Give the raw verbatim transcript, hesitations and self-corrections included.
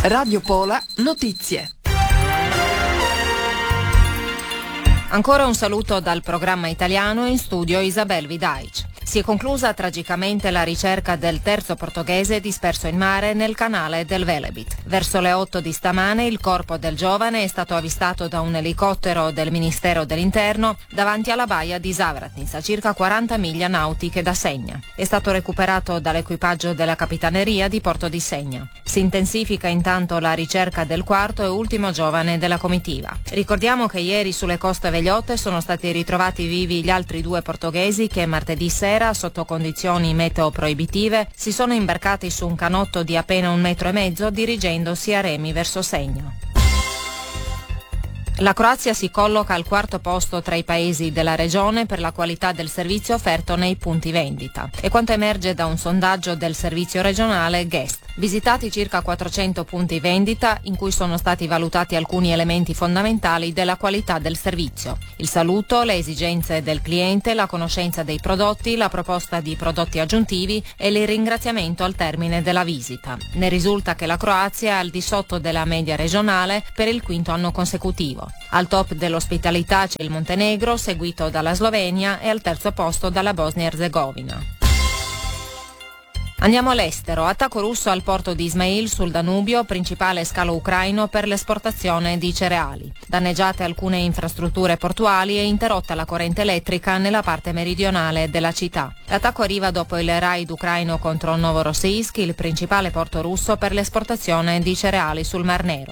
Radio Pola Notizie. Ancora un saluto dal programma italiano, in studio Isabel Vidaic. Si è conclusa tragicamente la ricerca del terzo portoghese disperso in mare nel canale del Velebit. Verso le otto di stamane il corpo del giovane è stato avvistato da un elicottero del Ministero dell'Interno davanti alla baia di Zavratins, a circa quaranta miglia nautiche da Segna. È stato recuperato dall'equipaggio della Capitaneria di Porto di Segna. Si intensifica intanto la ricerca del quarto e ultimo giovane della comitiva. Ricordiamo che ieri sulle coste vegliote sono stati ritrovati vivi gli altri due portoghesi che martedì sera, sotto condizioni meteo proibitive, si sono imbarcati su un canotto di appena un metro e mezzo dirigendosi a remi verso Segna. La Croazia si colloca al quarto posto tra i paesi della regione per la qualità del servizio offerto nei punti vendita. È quanto emerge da un sondaggio del servizio regionale Guest. Visitati circa quattrocento punti vendita in cui sono stati valutati alcuni elementi fondamentali della qualità del servizio: il saluto, le esigenze del cliente, la conoscenza dei prodotti, la proposta di prodotti aggiuntivi e il ringraziamento al termine della visita. Ne risulta che la Croazia è al di sotto della media regionale per il quinto anno consecutivo. Al top dell'ospitalità c'è il Montenegro, seguito dalla Slovenia, e al terzo posto dalla Bosnia-Erzegovina. Andiamo all'estero. Attacco russo al porto di Ismail sul Danubio, principale scalo ucraino per l'esportazione di cereali. Danneggiate alcune infrastrutture portuali e interrotta la corrente elettrica nella parte meridionale della città. L'attacco arriva dopo il raid ucraino contro Novorossiysk, il principale porto russo per l'esportazione di cereali sul Mar Nero.